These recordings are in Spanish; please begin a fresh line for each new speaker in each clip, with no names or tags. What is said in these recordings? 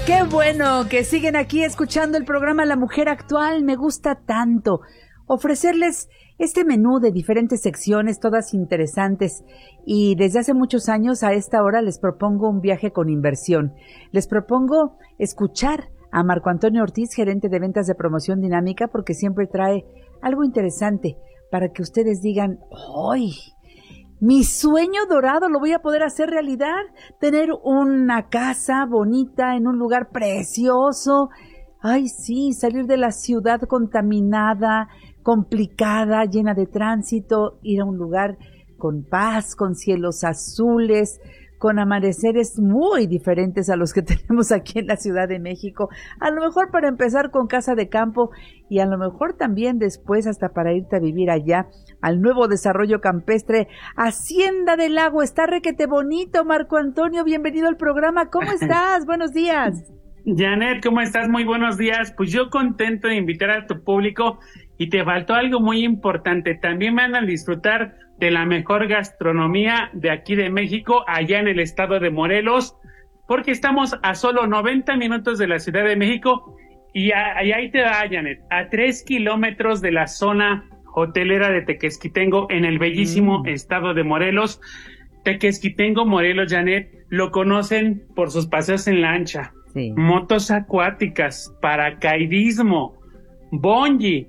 Qué bueno que siguen aquí escuchando el programa La Mujer Actual. Me gusta tanto ofrecerles este menú de diferentes secciones, todas interesantes. Y desde hace muchos años a esta hora les propongo un viaje con inversión. Les propongo escuchar a Marco Antonio Ortiz, gerente de ventas de promoción dinámica, porque siempre trae algo interesante para que ustedes digan, ¡ay! Mi sueño dorado lo voy a poder hacer realidad, tener una casa bonita en un lugar precioso. Ay, sí, salir de la ciudad contaminada, complicada, llena de tránsito, ir a un lugar con paz, con cielos azules, con amaneceres muy diferentes a los que tenemos aquí en la Ciudad de México. A lo mejor para empezar con casa de campo y a lo mejor también después hasta para irte a vivir allá al nuevo desarrollo campestre Hacienda del Lago. Está requete bonito, Marco Antonio, bienvenido al programa. ¿Cómo estás? Buenos días.
Janet, ¿cómo estás? Muy buenos días. Pues yo contento de invitar a tu público y te faltó algo muy importante. También van a disfrutar de la mejor gastronomía de aquí de México, allá en el estado de Morelos, porque estamos a solo 90 minutos de la Ciudad de México y ahí te va, Janet, a 3 kilómetros de la zona hotelera de Tequesquitengo, en el bellísimo estado de Morelos. Tequesquitengo, Morelos, Janet, lo conocen por sus paseos en lancha, sí, motos acuáticas, paracaidismo, bungee,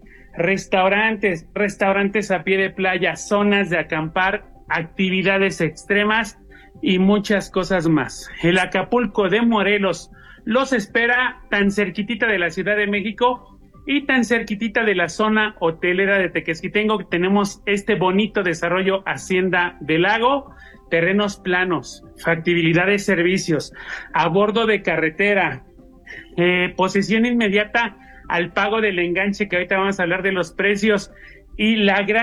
restaurantes a pie de playa, zonas de acampar, actividades extremas y muchas cosas más. El Acapulco de Morelos los espera tan cerquitita de la Ciudad de México y tan cerquitita de la zona hotelera de Tequesquitengo, que tenemos este bonito desarrollo Hacienda del Lago, terrenos planos, factibilidad de servicios, a bordo de carretera, posesión inmediata al pago del enganche, que ahorita vamos a hablar de los precios, y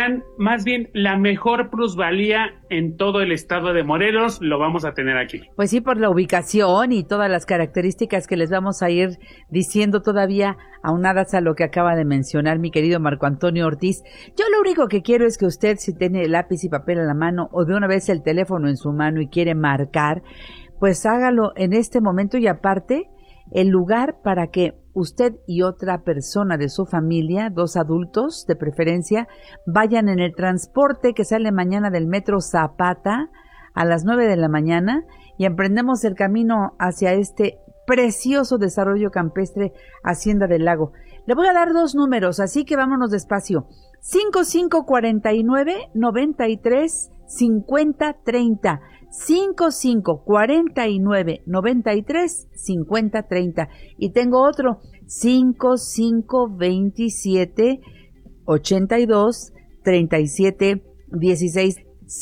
la mejor plusvalía en todo el estado de Morelos lo vamos a tener aquí.
Pues sí, por la ubicación y todas las características que les vamos a ir diciendo todavía, aunadas a lo que acaba de mencionar mi querido Marco Antonio Ortiz. Yo lo único que quiero es que usted, si tiene lápiz y papel a la mano o de una vez el teléfono en su mano y quiere marcar, pues hágalo en este momento, y aparte el lugar para que usted y otra persona de su familia, 2 adultos de preferencia, vayan en el transporte que sale mañana del Metro Zapata a las 9 de la mañana y emprendemos el camino hacia este precioso desarrollo campestre Hacienda del Lago. Le voy a dar 2 números, así que vámonos despacio. 5549-93-5030. 5549-93-5030. Y tengo otro, 5527-82-37-16.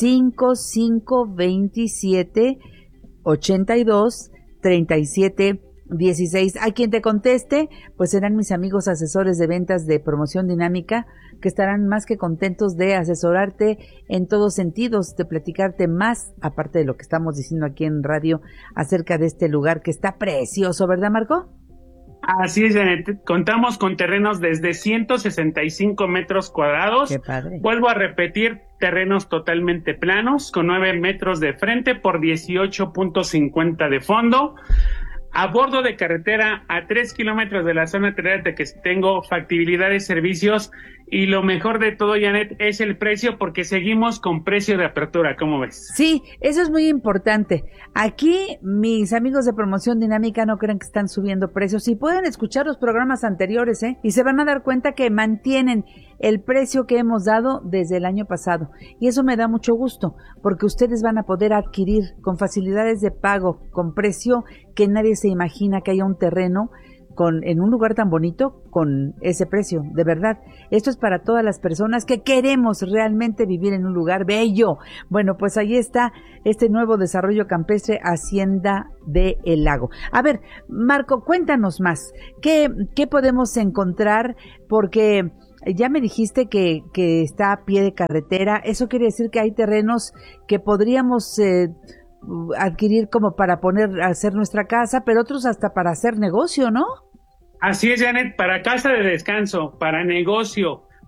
5527-82-37-16. A quien te conteste, pues serán mis amigos asesores de ventas de promoción dinámica, que estarán más que contentos de asesorarte en todos sentidos, de platicarte más, aparte de lo que estamos diciendo aquí en radio, acerca de este lugar que está precioso, ¿verdad, Marco?
Así es, Janet. Contamos con terrenos desde 165 metros cuadrados.
Qué padre.
Vuelvo a repetir, terrenos totalmente planos, con 9 metros de frente por 18.50 de fondo. A bordo de carretera, a 3 kilómetros de la zona hotelera de que tengo factibilidad de servicios, y lo mejor de todo, Janet, es el precio, porque seguimos con precio de apertura, ¿cómo ves?
Sí, eso es muy importante. Aquí mis amigos de promoción dinámica no creen que están subiendo precios, y pueden escuchar los programas anteriores, y se van a dar cuenta que mantienen el precio que hemos dado desde el año pasado, y eso me da mucho gusto, porque ustedes van a poder adquirir con facilidades de pago, con precio que nadie se imagina que haya un terreno en un lugar tan bonito con ese precio. De verdad, esto es para todas las personas que queremos realmente vivir en un lugar bello. Bueno, pues ahí está este nuevo desarrollo campestre Hacienda del Lago. A ver, Marco, cuéntanos más. ¿Qué podemos encontrar? Porque ya me dijiste que está a pie de carretera. Eso quiere decir que hay terrenos que podríamos adquirir como para hacer nuestra casa, pero otros hasta para hacer negocio, ¿no?
Así es, Janet, para casa de descanso, para negocio,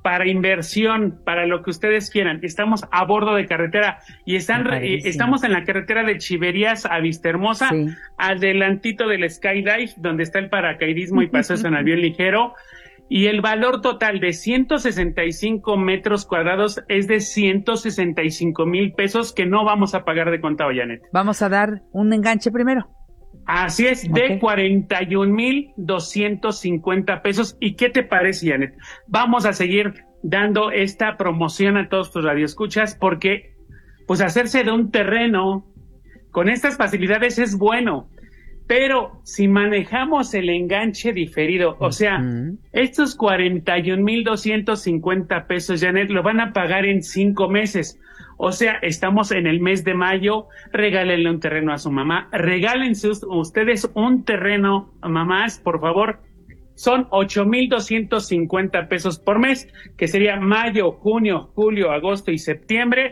para inversión, para lo que ustedes quieran. Estamos a bordo de carretera y estamos en la carretera de Chiverías a Vistahermosa, sí, adelantito del Skydive, donde está el paracaidismo y paseos en avión ligero. Y el valor total de 165 metros cuadrados es de 165,000 pesos que no vamos a pagar de contado, Janet.
Vamos a dar un enganche primero.
Así es, de 41,250 pesos. ¿Y qué te parece, Janet? Vamos a seguir dando esta promoción a todos tus radioescuchas porque, pues, hacerse de un terreno con estas facilidades es bueno. Pero si manejamos el enganche diferido, o sea, estos 41,250 pesos, Janet, lo van a pagar en 5 meses. O sea, estamos en el mes de mayo, regálenle un terreno a su mamá, regálense ustedes un terreno, mamás, por favor. Son 8,250 pesos por mes, que sería mayo, junio, julio, agosto y septiembre,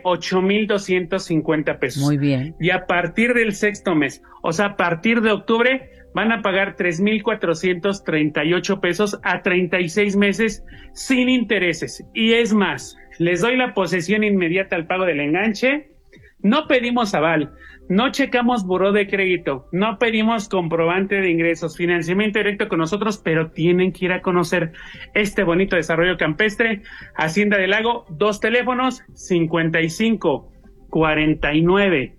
8,250 pesos.
Muy bien.
Y a partir del sexto mes, o sea, a partir de octubre, van a pagar 3,438 pesos a 36 meses sin intereses. Y es más, les doy la posesión inmediata al pago del enganche. No pedimos aval, no checamos buró de crédito, no pedimos comprobante de ingresos, financiamiento directo con nosotros, pero tienen que ir a conocer este bonito desarrollo campestre. Hacienda del Lago, 2 teléfonos, 55 49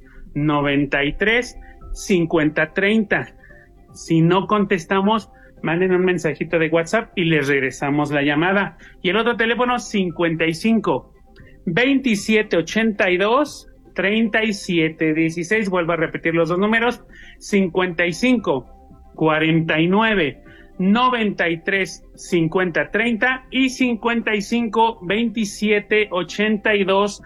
93 50 30. Si no contestamos, manden un mensajito de WhatsApp y les regresamos la llamada. Y el otro teléfono, 55 27 82 3716, vuelvo a repetir los dos números, 55 49 93 50 30 y 55 27 82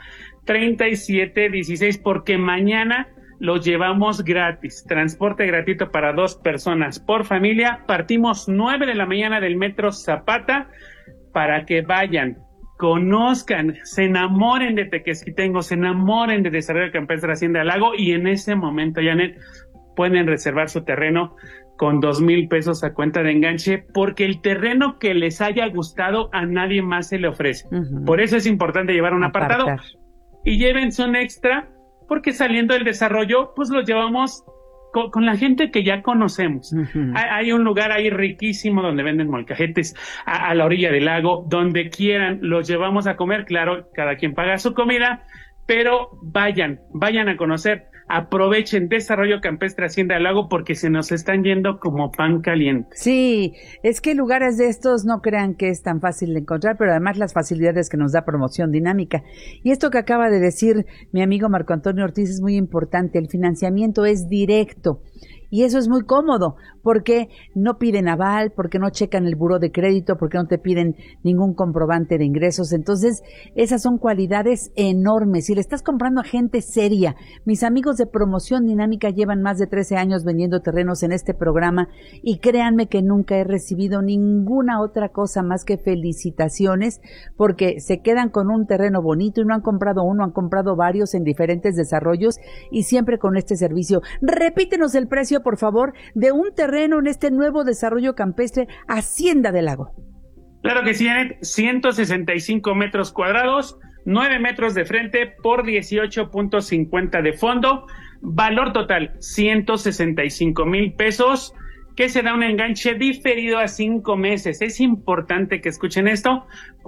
37 16, porque mañana lo llevamos gratis, transporte gratuito para 2 personas por familia. Partimos 9 de la mañana del Metro Zapata para que vayan, conozcan, se enamoren de Tequesquitengo, se enamoren de Desarrollo Campestre Hacienda del Lago, y en ese momento, Janet, pueden reservar su terreno con 2,000 pesos a cuenta de enganche, porque el terreno que les haya gustado a nadie más se le ofrece. Por eso es importante llevar un apartado y llévense un extra, porque saliendo del desarrollo, pues lo llevamos con la gente que ya conocemos. Hay un lugar ahí riquísimo donde venden molcajetes a la orilla del lago, donde quieran, los llevamos a comer. Claro, cada quien paga su comida, pero vayan a conocer, aprovechen Desarrollo Campestre Hacienda del Lago, porque se nos están yendo como pan caliente.
Sí, es que lugares de estos no crean que es tan fácil de encontrar, pero además las facilidades que nos da Promoción Dinámica. Y esto que acaba de decir mi amigo Marco Antonio Ortiz es muy importante, el financiamiento es directo. Y eso es muy cómodo, porque no piden aval, porque no checan el buró de crédito, porque no te piden ningún comprobante de ingresos. Entonces, esas son cualidades enormes. Y le estás comprando a gente seria. Mis amigos de Promoción Dinámica llevan más de 13 años vendiendo terrenos en este programa, y créanme que nunca he recibido ninguna otra cosa más que felicitaciones, porque se quedan con un terreno bonito y no han comprado uno, han comprado varios en diferentes desarrollos, y siempre con este servicio. Repítenos el precio, por favor, de un terreno en este nuevo desarrollo campestre Hacienda del Lago.
Claro que sí, Janet, 165 metros cuadrados, 9 metros de frente por 18.50 de fondo, valor total 165,000 pesos, que se da un enganche diferido a 5 meses. Es importante que escuchen esto,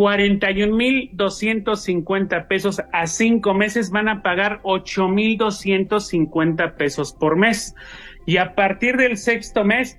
41,250 pesos a 5 meses, van a pagar 8,250 pesos por mes. Y a partir del sexto mes,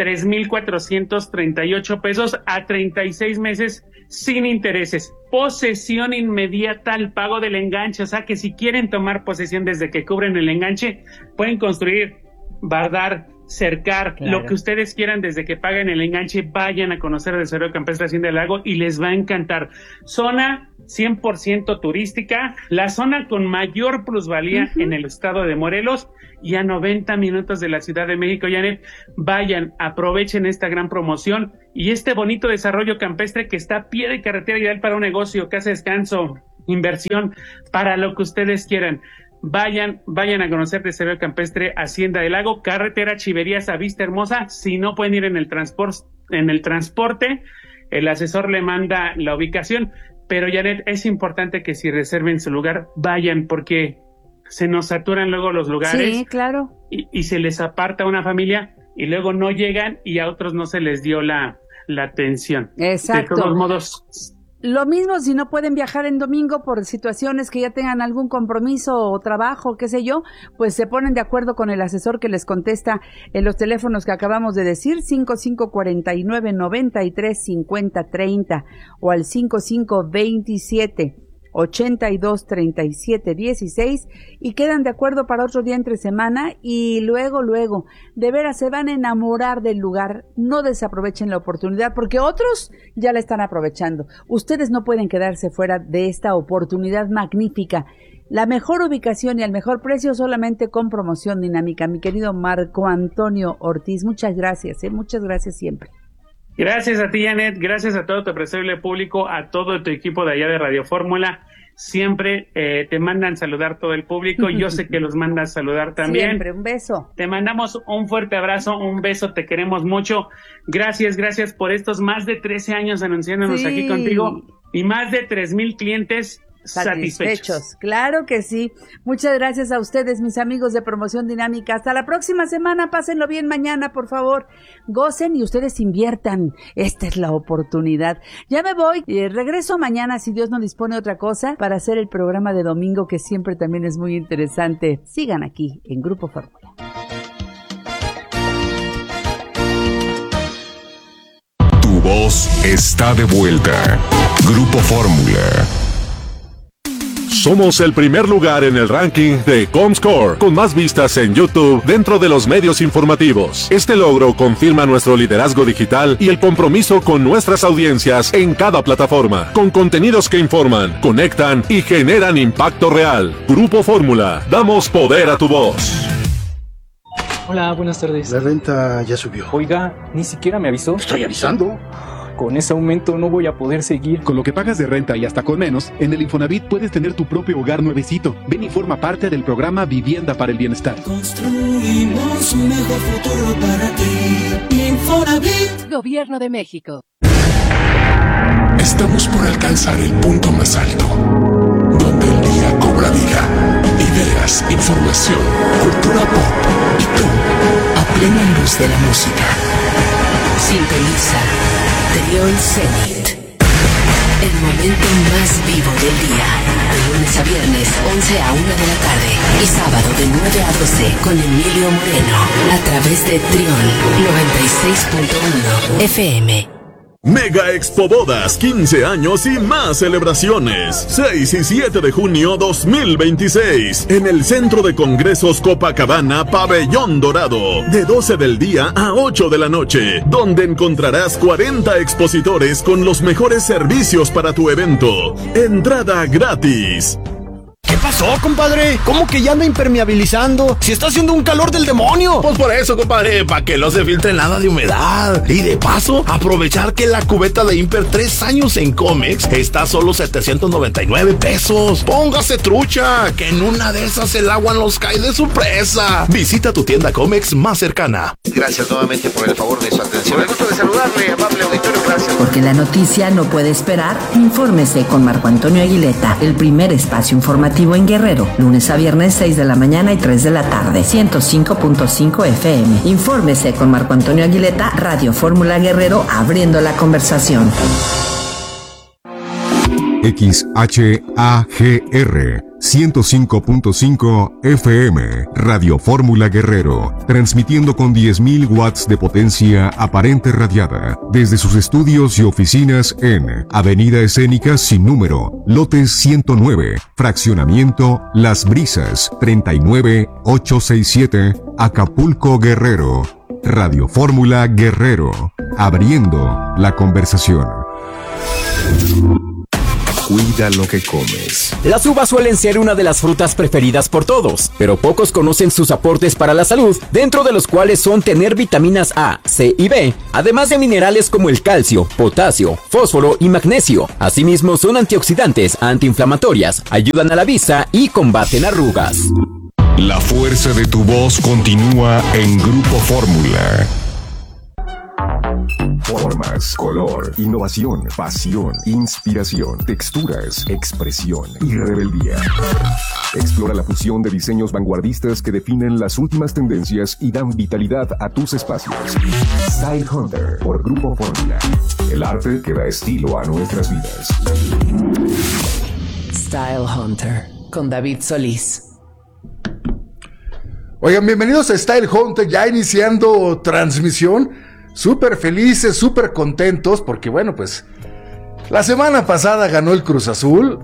3,438 pesos a 36 meses sin intereses. Posesión inmediata al pago del enganche. O sea que si quieren tomar posesión desde que cubren el enganche, pueden construir, bardar, cercar, claro, lo que ustedes quieran desde que paguen el enganche. Vayan a conocer el Desarrollo Campestre Hacienda del Lago y les va a encantar. Zona 100% turística, la zona con mayor plusvalía en el estado de Morelos, y a 90 minutos de la Ciudad de México. Janet, vayan, aprovechen esta gran promoción y este bonito desarrollo campestre que está a pie de carretera, ideal para un negocio, casa de descanso, inversión, para lo que ustedes quieran. Vayan a conocer Desarrollo Campestre Hacienda del Lago, carretera Chiverías a Vistahermosa. Si no pueden ir en el transporte, el asesor le manda la ubicación, pero Janet, es importante que si reserven su lugar, vayan, porque se nos saturan luego los lugares.
Sí, claro.
Y se les aparta una familia y luego no llegan y a otros no se les dio la atención.
Exacto.
De todos modos.
Lo mismo si no pueden viajar en domingo por situaciones que ya tengan algún compromiso o trabajo, qué sé yo, pues se ponen de acuerdo con el asesor que les contesta en los teléfonos que acabamos de decir, 5549-935030 o al 5527-823716 y quedan de acuerdo para otro día entre semana y luego, de veras se van a enamorar del lugar. No desaprovechen la oportunidad porque otros ya la están aprovechando. Ustedes no pueden quedarse fuera de esta oportunidad magnífica. La mejor ubicación y el mejor precio solamente con promoción dinámica. Mi querido Marco Antonio Ortiz, muchas gracias siempre.
Gracias a ti, Janet, gracias a todo tu apreciable público, a todo tu equipo de allá de Radio Fórmula. Siempre te mandan saludar todo el público, yo sé que los mandas saludar también.
Siempre, un beso.
Te mandamos un fuerte abrazo, un beso, te queremos mucho. Gracias por estos más de 13 años anunciándonos aquí contigo y más de 3,000 clientes satisfechos.
Claro que sí. Muchas gracias a ustedes, mis amigos de Promoción Dinámica. Hasta la próxima semana. Pásenlo bien mañana, por favor. Gocen y ustedes inviertan. Esta es la oportunidad. Ya me voy. Regreso mañana, si Dios no dispone otra cosa, para hacer el programa de domingo, que siempre también es muy interesante. Sigan aquí en Grupo Fórmula.
Tu voz está de vuelta. Grupo Fórmula. Somos el primer lugar en el ranking de Comscore, con más vistas en YouTube dentro de los medios informativos. Este logro confirma nuestro liderazgo digital y el compromiso con nuestras audiencias en cada plataforma, con contenidos que informan, conectan y generan impacto real. Grupo Fórmula, damos poder a tu voz.
Hola, buenas tardes.
La renta ya subió.
Oiga, ni siquiera me avisó.
Estoy avisando.
Con ese aumento no voy a poder seguir.
Con lo que pagas de renta y hasta con menos, en el Infonavit puedes tener tu propio hogar nuevecito. Ven y forma parte del programa Vivienda para el Bienestar.
Construimos un mejor futuro para ti. Infonavit.
Gobierno de México.
Estamos por alcanzar el punto más alto, donde el día cobra vida, ideas, información, cultura pop y tú, a plena luz de la música.
Sintoniza Trión Zenit. El momento más vivo del día. De lunes a viernes, 11 a 1 de la tarde. Y sábado de 9 a 12 con Emilio Moreno. A través de Trión 96.1 FM.
Mega Expo Bodas, 15 años y más celebraciones. 6 y 7 de junio 2026. En el Centro de Congresos Copacabana, Pabellón Dorado. De 12 del día a 8 de la noche. Donde encontrarás 40 expositores con los mejores servicios para tu evento. Entrada gratis.
¿Qué pasó, compadre? ¿Cómo que ya anda impermeabilizando? Si está haciendo un calor del demonio.
Pues por eso, compadre, para que no se filtre nada de humedad. Y de paso, aprovechar que la cubeta de Imper 3 años en Comex está a solo 799 pesos. Póngase trucha, que en una de esas el agua nos cae de sorpresa. Visita tu tienda Comex más cercana.
Gracias nuevamente por el favor de su atención. Por el gusto de saludarle, amable auditorio, gracias.
Porque la noticia no puede esperar, infórmese con Marco Antonio Aguileta, el primer espacio informativo en Guerrero, lunes a viernes 6 de la mañana y 3 de la tarde, 105.5 FM. Infórmese con Marco Antonio Aguileta, Radio Fórmula Guerrero, abriendo la conversación.
XHAGR 105.5 FM, Radio Fórmula Guerrero, transmitiendo con 10.000 watts de potencia aparente radiada, desde sus estudios y oficinas en Avenida Escénica sin número, lote 109, fraccionamiento Las Brisas, 39867, Acapulco, Guerrero. Radio Fórmula Guerrero, abriendo la conversación. Cuida lo que comes.
Las uvas suelen ser una de las frutas preferidas por todos, pero pocos conocen sus aportes para la salud, dentro de los cuales son tener vitaminas A, C y B, además de minerales como el calcio, potasio, fósforo y magnesio. Asimismo, son antioxidantes, antiinflamatorias, ayudan a la vista y combaten arrugas.
La fuerza de tu voz continúa en Grupo Fórmula.
Aromas, color, innovación, pasión, inspiración, texturas, expresión y rebeldía. Explora la fusión de diseños vanguardistas que definen las últimas tendencias y dan vitalidad a tus espacios. Style Hunter por Grupo Fórmula. El arte que da estilo a nuestras vidas.
Style Hunter con David Solís.
Oigan, bienvenidos a Style Hunter, ya iniciando transmisión. Súper felices, súper contentos, porque bueno, pues la semana pasada ganó el Cruz Azul.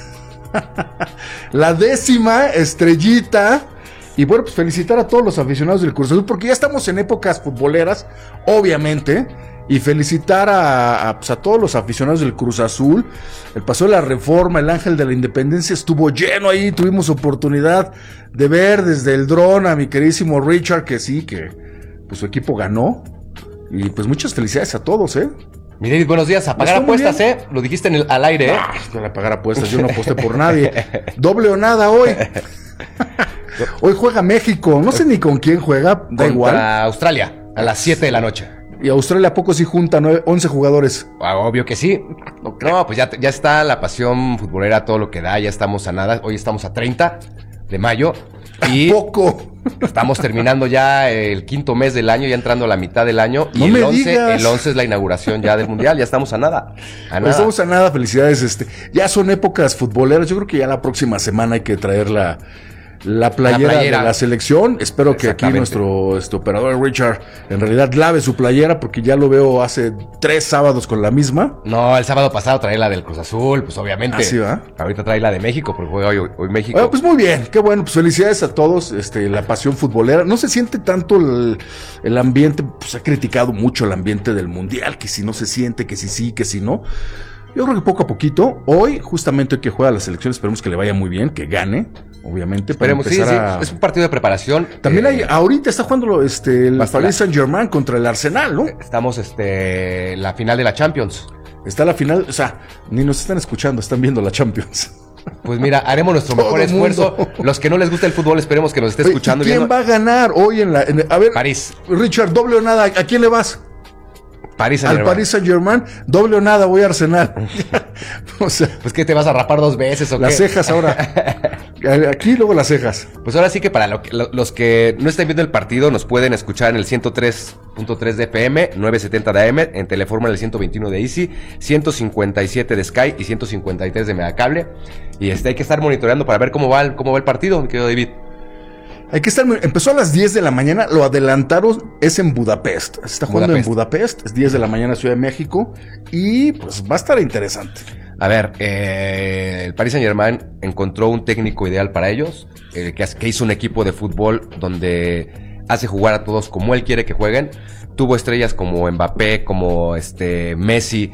La 10ª estrellita. Y bueno, pues felicitar a todos los aficionados del Cruz Azul, porque ya estamos en épocas futboleras, obviamente. Y felicitar a todos los aficionados del Cruz Azul. El Paso de la Reforma, el Ángel de la Independencia estuvo lleno ahí. Tuvimos oportunidad de ver desde el dron a mi queridísimo Richard, que sí, que pues su equipo ganó. Y pues muchas felicidades a todos,
Mire, buenos días. A pagar apuestas, Lo dijiste al aire,
A pagar apuestas, yo no aposté por nadie. Doble o nada hoy. Hoy juega México, no sé ni con quién juega, da igual.
Contra Australia, a las 7 de la noche.
¿Y Australia a poco sí junta 11 jugadores?
Obvio que sí. No, pues ya está la pasión futbolera, todo lo que da, ya estamos a nada. Hoy estamos a 30 de mayo. Y
poco.
Estamos terminando ya el 5º mes del año, ya entrando a la mitad del año.
No
y
el 11
es la inauguración ya del Mundial, ya estamos a nada.
Estamos a nada, felicidades. Ya son épocas futboleras, yo creo que ya la próxima semana hay que traer la playera de la selección. Espero que aquí nuestro operador Richard en realidad lave su playera, porque ya lo veo hace 3 sábados con la misma.
No, el sábado pasado trae la del Cruz Azul, pues obviamente.
Así va.
Ahorita trae la de México, porque juega hoy México.
Bueno, pues muy bien, qué bueno, pues felicidades a todos. La pasión futbolera. No se siente tanto el ambiente, pues ha criticado mucho el ambiente del Mundial, que si no se siente, que si sí, que si no. Yo creo que poco a poquito, hoy, justamente hoy que juega la selección, esperemos que le vaya muy bien, que gane, obviamente.
Esperemos, sí, es un partido de preparación.
También ahorita está jugando el Paris Saint-Germain contra el Arsenal, ¿no?
Estamos, la final de la Champions.
Está la final, o sea, ni nos están escuchando, están viendo la Champions.
Pues mira, haremos nuestro mejor esfuerzo. Los que no les gusta el fútbol, esperemos que nos esté escuchando.
¿Quién va a ganar hoy a ver,
París.
Richard, doble o nada, ¿a quién le vas?
Al
Paris Saint-Germain, doble o nada, voy a Arsenal.
O sea, pues que te vas a rapar 2 veces o
las cejas ahora. Aquí luego las cejas.
Pues ahora sí que para los que no estén viendo el partido, nos pueden escuchar en el 103.3 de FM, 970 de AM, en Telefórmula el 121 de Easy, 157 de Sky y 153 de Megacable. Y hay que estar monitoreando para ver cómo va el partido, mi querido David.
Hay que estar. Empezó a las 10 de la mañana, lo adelantaron, es en Budapest. Se está jugando en Budapest, es 10 de la mañana, Ciudad de México. Y pues va a estar interesante.
A ver, el Paris Saint-Germain encontró un técnico ideal para ellos, que hizo un equipo de fútbol donde hace jugar a todos como él quiere que jueguen. Tuvo estrellas como Mbappé, como Messi,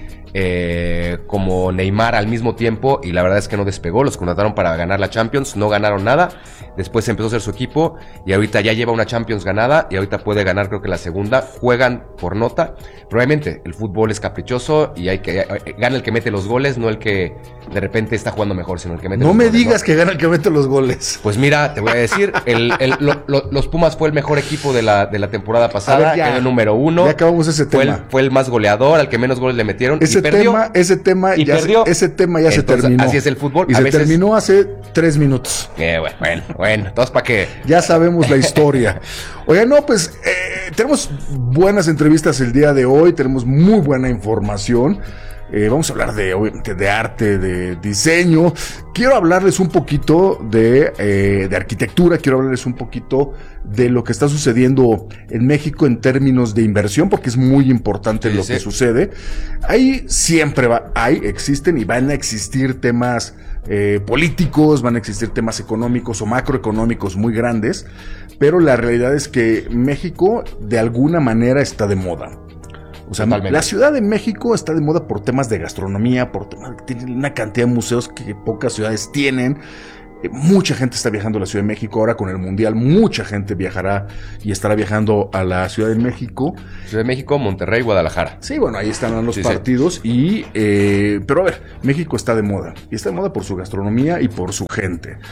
como Neymar al mismo tiempo, y la verdad es que no despegó. Los contrataron para ganar la Champions, no ganaron nada. Después empezó a hacer su equipo y ahorita ya lleva una Champions ganada y ahorita puede ganar, creo que la segunda. Juegan por nota. Probablemente el fútbol es caprichoso y gana el que mete los goles, no el que de repente está jugando mejor, sino el que mete los goles.
No me digas que gana el que mete los goles.
Pues mira, te voy a decir, los Pumas fue el mejor equipo de la temporada pasada, quedó el número 1.
Ya acabamos ese tema.
Fue el más goleador, al que menos goles le metieron.
Ese tema ya se terminó.
Así es el fútbol.
Y terminó hace 3 minutos.
Bueno, entonces ¿para qué?
Ya sabemos la historia. Oigan, no, pues tenemos buenas entrevistas el día de hoy, tenemos muy buena información. Vamos a hablar de arte, de diseño. Quiero hablarles un poquito de arquitectura, quiero hablarles un poquito de lo que está sucediendo en México en términos de inversión, porque es muy importante lo que sucede. Ahí siempre existen y van a existir temas políticos, van a existir temas económicos o macroeconómicos muy grandes, pero la realidad es que México de alguna manera está de moda. O sea, la Ciudad de México está de moda por temas de gastronomía, tiene una cantidad de museos que pocas ciudades tienen. Mucha gente está viajando a la Ciudad de México ahora con el Mundial. Mucha gente viajará y estará viajando a la Ciudad de México.
Ciudad de México, Monterrey, Guadalajara.
Sí, bueno, ahí están los partidos. Sí. Pero a ver, México está de moda. Y está de moda por su gastronomía y por su gente.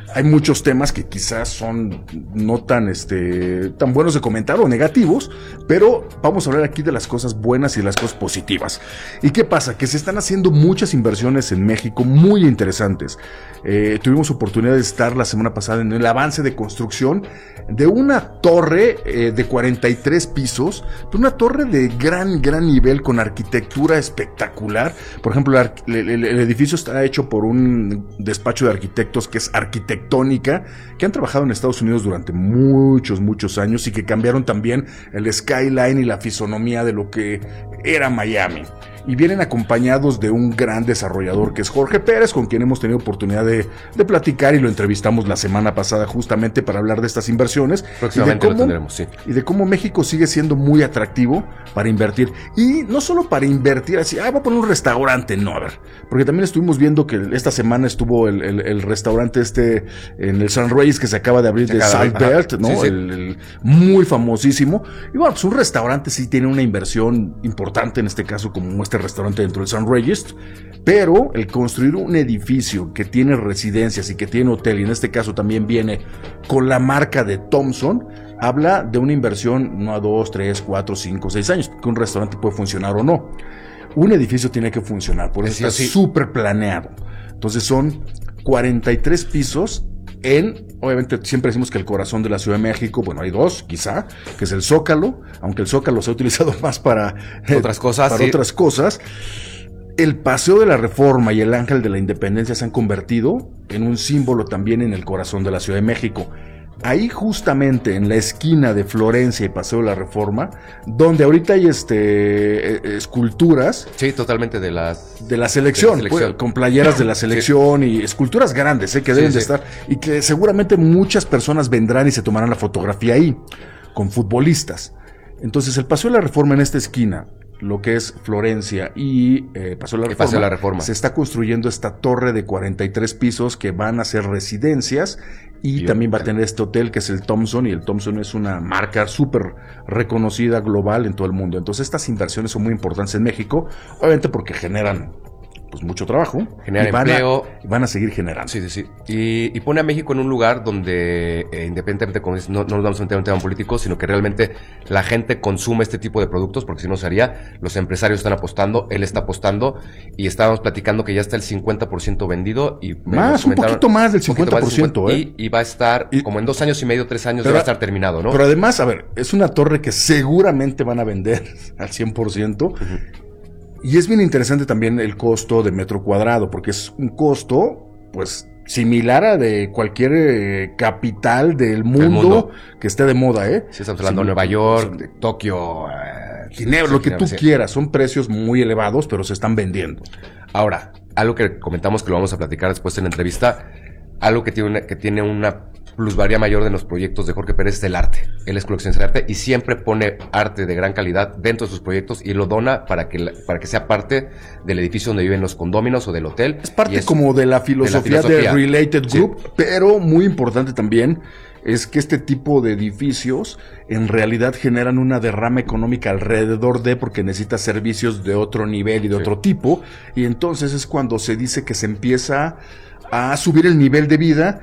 hay muchos temas que quizás son no tan tan buenos de comentar o negativos, pero vamos a hablar aquí de las cosas buenas y de las cosas positivas. ¿Y qué pasa? Que se están haciendo muchas inversiones en México muy interesantes. Tuvimos oportunidad de estar la semana pasada en el avance de construcción de una torre de 43 pisos, una torre de gran nivel con arquitectura espectacular. Por ejemplo, el edificio está hecho por un despacho de arquitectos que es Arquitectónica, que han trabajado en Estados Unidos durante muchos años y que cambiaron también el skyline y la fisonomía de lo que era Miami. Y vienen acompañados de un gran desarrollador que es Jorge Pérez, con quien hemos tenido oportunidad de platicar, y lo entrevistamos la semana pasada justamente para hablar de estas inversiones.
Próximamente lo tendremos, sí.
Y de cómo México sigue siendo muy atractivo para invertir. Y no solo para invertir así, voy a poner un restaurante, no, a ver. Porque también estuvimos viendo que esta semana estuvo el restaurante en el Sunrise que se acaba de abrir de Saltbelt, ¿no? Sí. El muy famosísimo. Y bueno, pues un restaurante sí tiene una inversión importante, en este caso como este restaurante dentro del Sunrise, pero el construir un edificio que tiene residencias y que tiene hotel, y en este caso también viene con la marca de Thompson, habla de una inversión no a 2, 3, 4, 5, 6 años, porque un restaurante puede funcionar o no. Un edificio tiene que funcionar, por eso está súper planeado. Entonces son 43 pisos obviamente siempre decimos que el corazón de la Ciudad de México, bueno, hay dos, quizá, que es el Zócalo, aunque el Zócalo se ha utilizado más para
otras cosas.
Otras cosas. El Paseo de la Reforma y el Ángel de la Independencia se han convertido en un símbolo también en el corazón de la Ciudad de México. Ahí justamente en la esquina de Florencia y Paseo de la Reforma, donde ahorita hay esculturas.
Sí, totalmente de la
selección, pues, con playeras de la selección y esculturas grandes, que deben de estar, y que seguramente muchas personas vendrán y se tomarán la fotografía ahí, con futbolistas. Entonces el Paseo de la Reforma en esta esquina, lo que es Florencia y Paseo de la Reforma, se está construyendo esta torre de 43 pisos que van a ser residencias, y también va a tener este hotel que es el Thompson, y el Thompson es una marca súper reconocida global en todo el mundo. Entonces estas inversiones son muy importantes en México, obviamente porque generan pues mucho trabajo,
generan empleo,
y van a seguir generando.
Sí. Y pone a México en un lugar donde independientemente, como dices, no nos vamos a meter en un tema político, sino que realmente la gente consume este tipo de productos, porque si no se haría. Los empresarios están apostando, él está apostando, y estábamos platicando que ya está el 50% vendido, y
un poquito más del 50%,
y va a estar como en 2 años y medio, 3 años, ya va a estar terminado, ¿no?
Pero además, a ver, es una torre que seguramente van a vender al 100%. Y es bien interesante también el costo de metro cuadrado, porque es un costo, pues, similar a de cualquier capital del mundo que esté de moda,
Si estamos hablando de Nueva York, Tokio,
Ginebra, lo que tú quieras. Son precios muy elevados, pero se están vendiendo.
Ahora, algo que comentamos que lo vamos a platicar después en la entrevista, algo que tiene una plusvalía mayor de los proyectos de Jorge Pérez es el arte. Él es coleccionista de arte y siempre pone arte de gran calidad dentro de sus proyectos y lo dona para que sea parte del edificio donde viven los condóminos o del hotel.
Es parte como de la filosofía de Related Group, pero muy importante también es que este tipo de edificios en realidad generan una derrama económica alrededor porque necesita servicios de otro nivel y de otro tipo, y entonces es cuando se dice que se empieza a subir el nivel de vida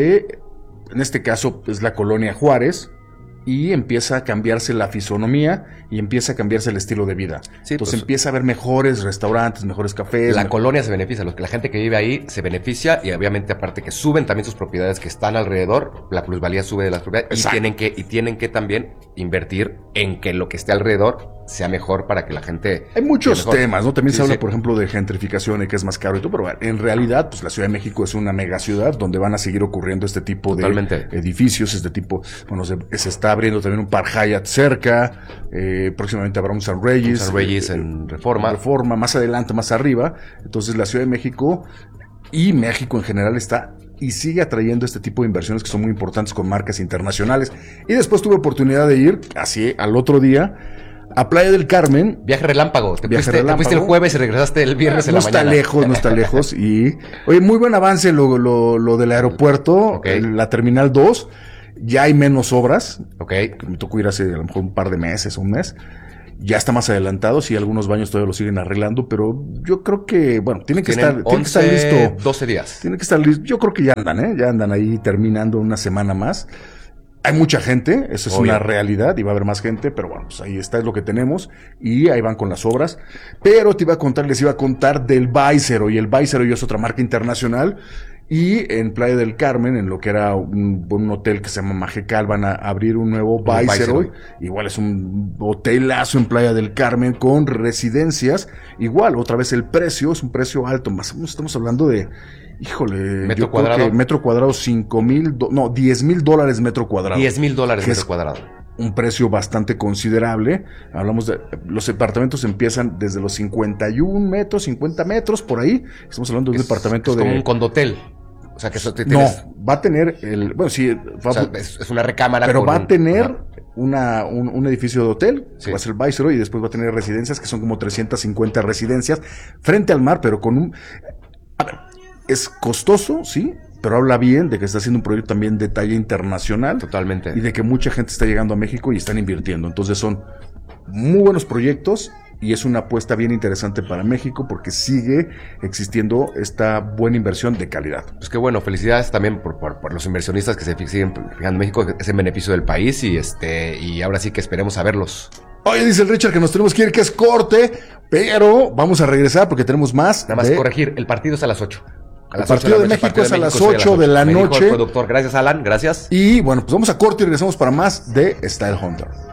en este caso es la colonia Juárez, y empieza a cambiarse la fisonomía y empieza a cambiarse el estilo de vida. Sí, entonces empieza a haber mejores restaurantes, mejores cafés.
La colonia se beneficia, la gente que vive ahí se beneficia, y obviamente aparte que suben también sus propiedades que están alrededor, la plusvalía sube de las propiedades. Y tienen que también invertir en que lo que esté alrededor sea mejor para que la gente...
Hay muchos temas, ¿no? También se habla, por ejemplo, de gentrificación y que es más caro y todo, pero en realidad, pues la Ciudad de México es una megaciudad donde van a seguir ocurriendo este tipo de edificios, bueno, se está abriendo también un Park Hyatt cerca, próximamente habrá un Sunrise
en Reforma,
más adelante, más arriba. Entonces la Ciudad de México y México en general está y sigue atrayendo este tipo de inversiones que son muy importantes con marcas internacionales. Y después tuve oportunidad de ir, así al otro día, a Playa del Carmen.
Viaje relámpago. Te fuiste el jueves y regresaste el viernes en la mañana.
No está lejos. Y, oye, muy buen avance lo del aeropuerto, la Terminal 2. Ya hay menos obras. Me tocó ir hace a lo mejor un par de meses, un mes. Ya está más adelantado, sí, algunos baños todavía lo siguen arreglando, pero yo creo que, bueno, tiene que estar listo.
12 días.
Tiene que estar listo. Yo creo que ya andan ahí terminando una semana más. Hay mucha gente, eso es una realidad, y va a haber más gente, pero bueno, pues ahí está, es lo que tenemos, y ahí van con las obras. Pero les iba a contar del Viceroy, y el Viceroy es otra marca internacional, y en Playa del Carmen, en lo que era un hotel que se llama Majecal, van a abrir un nuevo Viceroy. Igual es un hotelazo en Playa del Carmen con residencias. Igual, otra vez el precio es un precio alto, más o menos estamos hablando de,
metro cuadrado,
$10,000 metro cuadrado.
$10,000 metro cuadrado.
Un precio bastante considerable. Hablamos de, los departamentos empiezan desde los 50 metros, por ahí. Estamos hablando de un departamento
es
de...
como un condotel. O sea, que eso
No, va a tener
es una recámara.
Pero va a tener un edificio de hotel, que va a ser el Viceroy, y después va a tener residencias, que son como 350 residencias, frente al mar, pero con un... A ver, es costoso, sí, pero habla bien de que está haciendo un proyecto también de talla internacional.
Totalmente.
Y de que mucha gente está llegando a México y están invirtiendo. Entonces son muy buenos proyectos y es una apuesta bien interesante para México porque sigue existiendo esta buena inversión de calidad.
Pues que bueno, felicidades también por los inversionistas que se siguen fijando en México, que es en beneficio del país, y ahora sí que esperemos a verlos.
Oye, dice el Richard que nos tenemos que ir, que es corte, pero vamos a regresar porque tenemos más.
Nada más corregir, el partido es a las 8.
El partido de México es a las 8 de la noche.
Productor, gracias Alan, gracias.
Y bueno, pues vamos a corte y regresamos para más de Style Hunter.